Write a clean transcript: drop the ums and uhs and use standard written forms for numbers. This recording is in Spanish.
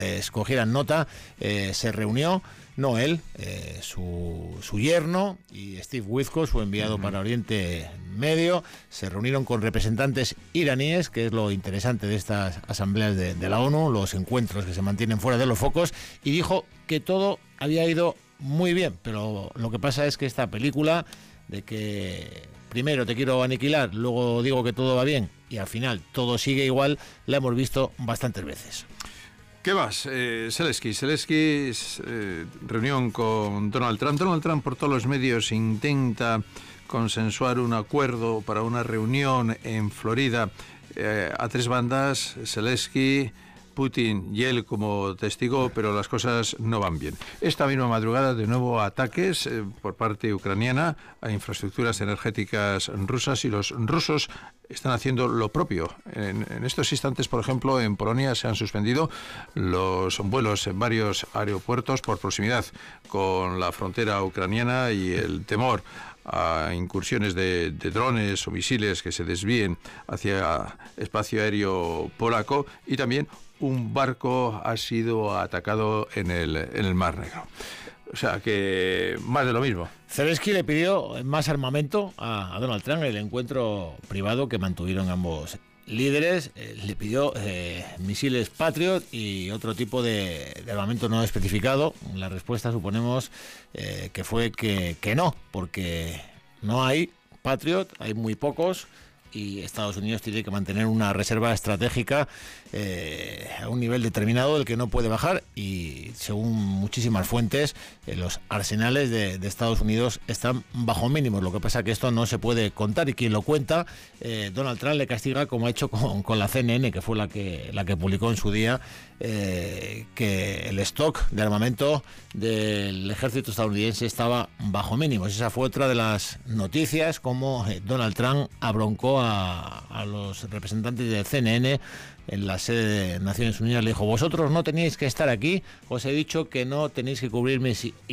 escogieran nota, se reunió, no él, su yerno y Steve Witkoff, su enviado para Oriente Medio, se reunieron con representantes iraníes, que es lo interesante de estas asambleas de la ONU, los encuentros que se mantienen fuera de los focos, y dijo que todo había ido muy bien, pero lo que pasa es que esta película de que primero te quiero aniquilar, luego digo que todo va bien y al final todo sigue igual, la hemos visto bastantes veces. ¿Qué más? Zelensky, reunión con Donald Trump. Donald Trump por todos los medios intenta consensuar un acuerdo para una reunión en Florida a tres bandas, Zelensky, Putin y él como testigo, pero las cosas no van bien. Esta misma madrugada, de nuevo, ataques por parte ucraniana a infraestructuras energéticas rusas, y los rusos están haciendo lo propio. En estos instantes, por ejemplo, en Polonia se han suspendido los vuelos en varios aeropuertos por proximidad con la frontera ucraniana y el temor a incursiones de drones o misiles que se desvíen hacia espacio aéreo polaco, y también un barco ha sido atacado en el Mar Negro. O sea que más de lo mismo. Zelensky le pidió más armamento a Donald Trump en el encuentro privado que mantuvieron ambos líderes. Le pidió misiles Patriot y otro tipo de armamento no especificado. La respuesta suponemos que fue que no, porque no hay Patriot, hay muy pocos, y Estados Unidos tiene que mantener una reserva estratégica a un nivel determinado del que no puede bajar, y según muchísimas fuentes los arsenales de Estados Unidos están bajo mínimos. Lo que pasa es que esto no se puede contar, y quien lo cuenta, Donald Trump le castiga, como ha hecho con la CNN, que fue la que publicó en su día que el stock de armamento del ejército estadounidense estaba bajo mínimos. Esa fue otra de las noticias, como Donald Trump abroncó a los representantes de CNN en la sede de Naciones Unidas. Le dijo: vosotros no teníais que estar aquí, os he dicho que no tenéis que cubrir mis